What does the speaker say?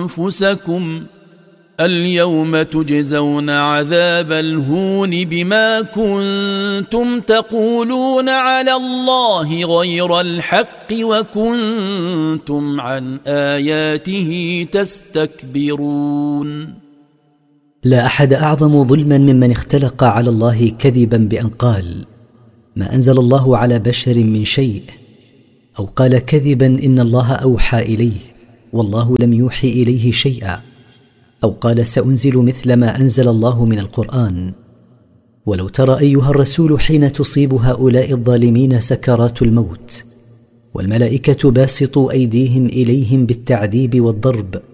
أنفسكم اليوم تجزون عذاب الهون بما كنتم تقولون على الله غير الحق وكنتم عن آياته تستكبرون. لا أحد أعظم ظلما ممن اختلق على الله كذبا بأن قال ما أنزل الله على بشر من شيء، أو قال كذبا إن الله أوحى إليه والله لم يوحي إليه شيئا، أو قال سأنزل مثل ما أنزل الله من القرآن. ولو ترى أيها الرسول حين تصيب هؤلاء الظالمين سكرات الموت والملائكة باسطوا أيديهم إليهم بالتعذيب والضرب،